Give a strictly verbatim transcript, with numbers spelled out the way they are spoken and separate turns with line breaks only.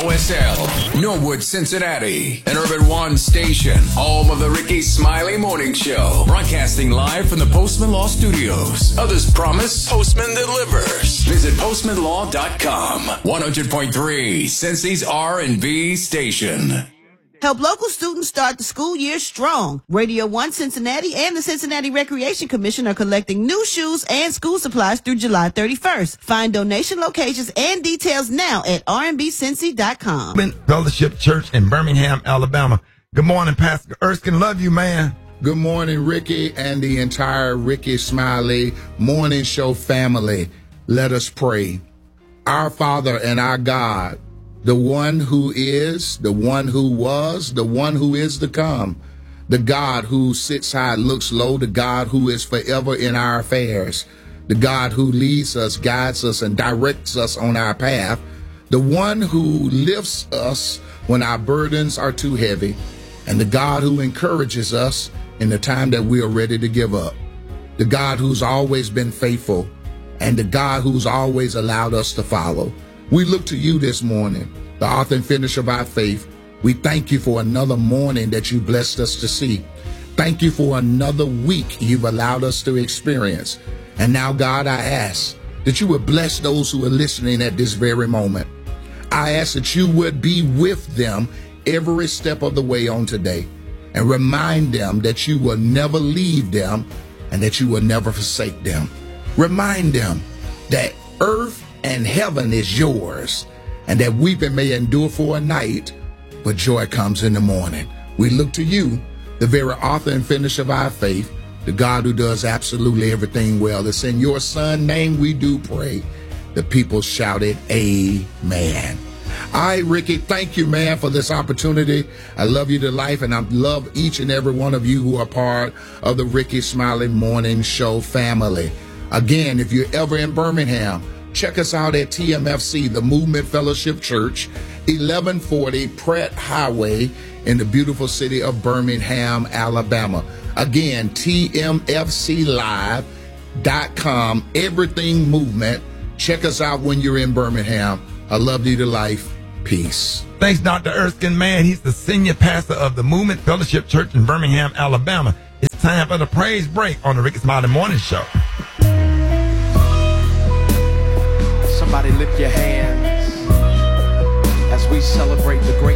O S L, Norwood, Cincinnati, an Urban One station, home of the Ricky Smiley Morning Show, broadcasting live from the Postman Law Studios. Others promise, Postman delivers. Visit postman law dot com. one hundred point three, Cincy's R and B station.
Help local students start the school year strong. Radio one Cincinnati and the Cincinnati Recreation Commission are collecting new shoes and school supplies through July thirty-first. Find donation locations and details now at r n b cincy dot com.
Fellowship Church in Birmingham, Alabama. Good morning, Pastor Erskine. Love you, man.
Good morning, Ricky and the entire Ricky Smiley Morning Show family. Let us pray. Our Father and our God, the one who is, the one who was, the one who is to come, the God who sits high, looks low, the God who is forever in our affairs, the God who leads us, guides us, and directs us on our path, the one who lifts us when our burdens are too heavy, and the God who encourages us in the time that we are ready to give up, the God who's always been faithful, and the God who's always allowed us to follow. We look to you this morning, the author and finisher of our faith. We thank you for another morning that you blessed us to see. Thank you for another week you've allowed us to experience. And now, God, I ask that you would bless those who are listening at this very moment. I ask that you would be with them every step of the way on today and remind them that you will never leave them and that you will never forsake them. Remind them that earth and heaven is yours, and that weeping may endure for a night, but joy comes in the morning. We look to you, the very author and finisher of our faith, the God who does absolutely everything well. It's in your Son's name we do pray. The people shouted, amen. All right, Ricky, thank you, man, for this opportunity. I love you to life, and I love each and every one of you who are part of the Ricky Smiley Morning Show family. Again, if you're ever in Birmingham, check us out at T M F C, the Movement Fellowship Church, eleven forty Pratt Highway in the beautiful city of Birmingham, Alabama. Again, T M F C live dot com, everything movement. Check us out when you're in Birmingham. I love you to life. Peace.
Thanks, Doctor Erskine, man. He's the senior pastor of the Movement Fellowship Church in Birmingham, Alabama. It's time for the praise break on the Ricky Smiley Morning Show.
Somebody lift your hands as we celebrate the great